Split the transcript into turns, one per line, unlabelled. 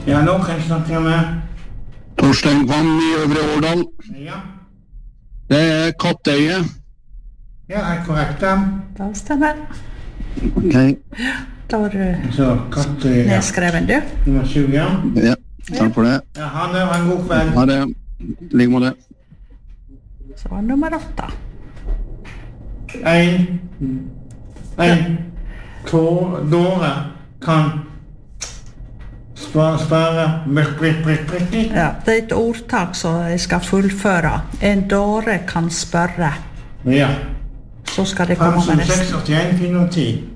Ja, nå kan jeg snakke med.
Torstein Kvam I Øvre Årdal.
Ja.
Det Kattøye.
Ja, korrekt da.
Da stemmer.
Ok.
Da har du
Så, Kattøye.
nedskreven, du.
Nummer 7, ja.
Ja, takk for det.
Ja, ha det, ha en god kveld.
Ha det. Ligg med det.
Så var nummer 8.
En Dåre kan spare prikk.
Ja, det et ordtak som jeg skal fullføre. En dåre kan spørre.
Ja.
Så skal det komme med
5, 6, 81, 410.